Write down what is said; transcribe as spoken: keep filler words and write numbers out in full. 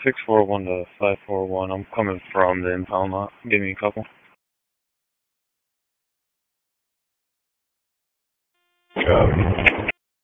six four one to five four one. I'm coming from the impound lot. Give me a couple. Copy.